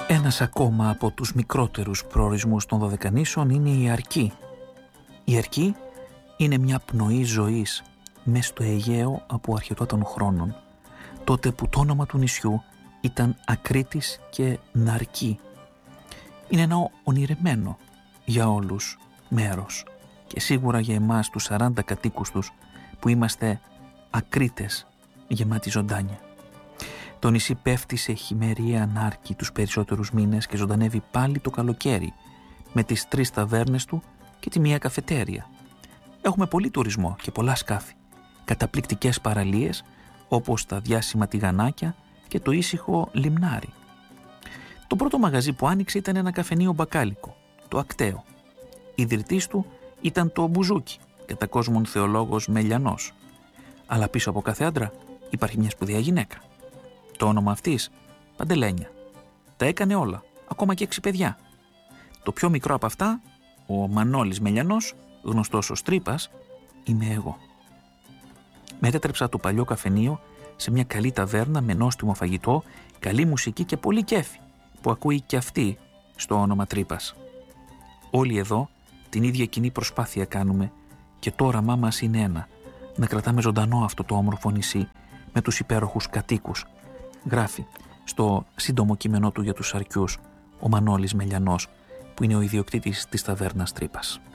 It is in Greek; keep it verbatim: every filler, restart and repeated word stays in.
Ένας ακόμα από τους μικρότερους προορισμούς των Δωδεκανήσων είναι η Αρκή. Η Αρκή είναι μια πνοή ζωής μες στο Αιγαίο από αρχαιότητα των χρόνων, τότε που το όνομα του νησιού ήταν Ακρίτης και Ναρκή. Είναι ένα ονειρεμένο για όλους μέρος και σίγουρα για εμάς τους σαράντα κατοίκους τους που είμαστε Ακρίτες γεμάτοι ζωντάνια. Το νησί πέφτει σε χειμερία ανάρκη τους περισσότερους μήνες και ζωντανεύει πάλι το καλοκαίρι με τις τρεις ταβέρνες του και τη μία καφετέρια. Έχουμε πολύ τουρισμό και πολλά σκάφη, καταπληκτικές παραλίες όπως τα διάσημα τηγανάκια και το ήσυχο λιμνάρι. Το πρώτο μαγαζί που άνοιξε ήταν ένα καφενείο μπακάλικο, το Ακταίο. Ιδρυτής του ήταν το Μπουζούκι, κατά κόσμον θεολόγος Μελιανός. Αλλά πίσω από κάθε άντρα υπάρχει μια σπουδαία γυναίκα. Το όνομα αυτής, Παντελένια. Τα έκανε όλα, ακόμα και έξι παιδιά. Το πιο μικρό από αυτά, ο Μανώλης Μελιανός, γνωστός ως Τρύπας, είμαι εγώ. Μετέτρεψα το παλιό καφενείο σε μια καλή ταβέρνα με νόστιμο φαγητό, καλή μουσική και πολύ κέφι, που ακούει και αυτή στο όνομα Τρύπας. Όλοι εδώ την ίδια κοινή προσπάθεια κάνουμε και το όραμά μας είναι ένα, να κρατάμε ζωντανό αυτό το όμορφο νησί με τους υπέροχους κατοίκους. Γράφει στο σύντομο κείμενό του για τους Αρκιούς ο Μανώλης Μελιανός, που είναι ο ιδιοκτήτης της ταβέρνας Τρύπας.